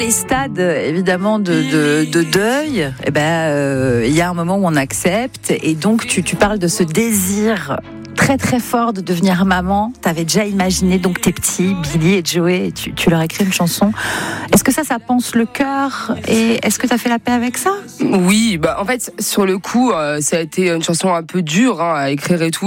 les stades, évidemment, de deuil, il y a un moment où on accepte. Et donc, tu parles de ce désir très très fort de devenir maman. T'avais déjà imaginé donc tes petits, Billy et Joey, et tu leur écris une chanson. Est-ce que ça pense le cœur, et est-ce que t'as fait la paix avec ça? Oui, en fait, sur le coup, ça a été une chanson un peu dure à écrire et tout,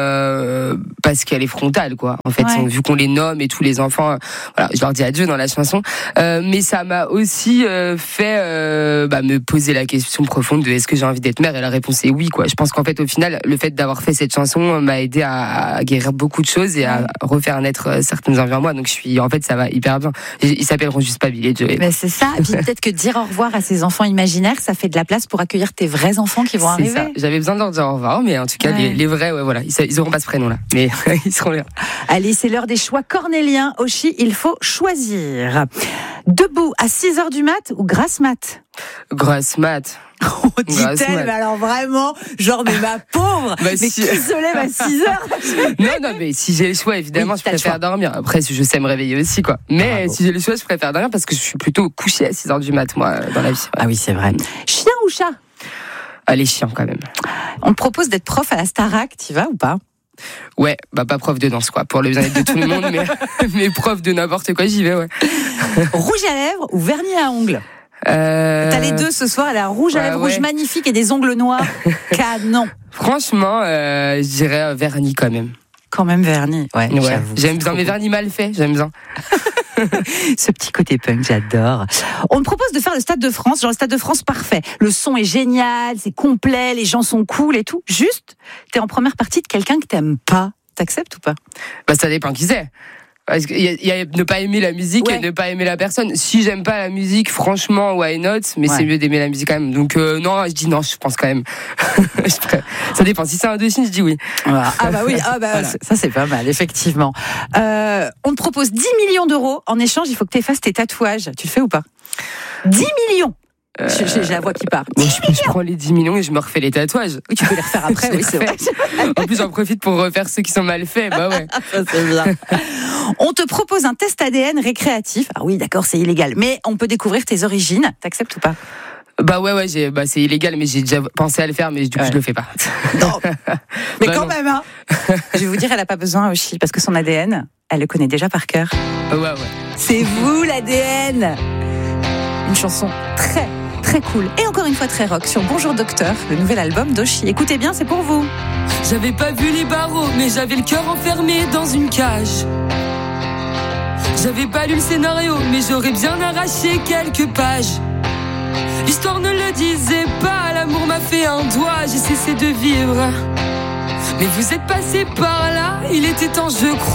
parce qu'elle est frontale, quoi. En fait, vu qu'on les nomme et tous les enfants, voilà, je leur dis adieu dans la chanson. Mais ça m'a aussi fait me poser la question profonde de est-ce que j'ai envie d'être mère, et la réponse est oui, quoi. Je pense qu'en fait, au final, le fait d'avoir fait cette chanson m'a aidé à guérir beaucoup de choses et à refaire naître certaines envies en moi. Donc en fait, ça va hyper bien. Ils s'appelleront juste pas Billy et Joey. Mais c'est ça. Et puis peut-être que dire au revoir à ces enfants imaginaires, ça fait de la place pour accueillir tes vrais enfants qui vont arriver. Ça. J'avais besoin de leur dire au revoir, mais en tout cas, les vrais, voilà, ils auront pas ce prénom-là, mais ils seront là. Allez, c'est l'heure des choix cornéliens. Oshi, il faut choisir. Debout à 6h du mat ou grasse mat? Grasse mat. Dit-elle, mais alors vraiment, mais ma pauvre, mais qui se lève à 6h? Non, mais si j'ai le choix, évidemment, je préfère dormir. Après, je sais me réveiller aussi, quoi. Mais si j'ai le choix, je préfère dormir parce que je suis plutôt couché à 6h du mat, moi, dans la vie. Ah oui, c'est vrai. Chien ou chat? Les chiens, quand même. On te propose d'être prof à la Starac, t'y vas ou pas? Ouais, pas prof de danse, quoi, pour le bien-être de tout le monde, mais prof de n'importe quoi, j'y vais, ouais. Rouge à lèvres ou vernis à ongles? T'as les deux ce soir, elle a un rouge à lèvres rouge magnifique et des ongles noirs. Canon. Franchement, je dirais vernis quand même. Quand même vernis, ouais. J'aime bien, mais vernis mal fait, j'aime bien. Ce petit côté punk, j'adore. On me propose de faire le Stade de France, le Stade de France parfait. Le son est génial, c'est complet, les gens sont cool et tout. Juste, t'es en première partie de quelqu'un que t'aimes pas. T'acceptes ou pas? Ça dépend qui c'est. Parce qu'il y a ne pas aimer la musique et ne pas aimer la personne. Si j'aime pas la musique, franchement, why not? Mais c'est mieux d'aimer la musique quand même. Donc non, je dis non, je pense quand même. Ça dépend. Si c'est un Indochine, je dis oui. Voilà. Voilà. Ça c'est pas mal, effectivement. On te propose 10 millions d'euros. En échange, il faut que tu effaces tes tatouages. Tu le fais ou pas? 10 millions. J'ai la voix qui part. Je prends les 10 millions et je me refais les tatouages. Oui, tu peux les refaire après, oui, c'est vrai. En plus, j'en profite pour refaire ceux qui sont mal faits. Bah ouais. Ça, c'est bien. On te propose un test ADN récréatif. Ah oui, d'accord, c'est illégal. Mais on peut découvrir tes origines. T'acceptes ou pas? Ouais, c'est illégal, mais j'ai déjà pensé à le faire, mais du coup, je le fais pas. Non. Mais quand même, hein. Je vais vous dire, elle a pas besoin aussi, parce que son ADN, elle le connaît déjà par cœur. Ouais. C'est vous, l'ADN. Une chanson très cool et encore une fois très rock sur Bonjour Docteur, le nouvel album d'Oshi. Écoutez bien, c'est pour vous. J'avais pas vu les barreaux, mais j'avais le cœur enfermé dans une cage. J'avais pas lu le scénario, mais j'aurais bien arraché quelques pages. L'histoire ne le disait pas, l'amour m'a fait un doigt, j'ai cessé de vivre. Mais vous êtes passé par là, il était temps, je crois.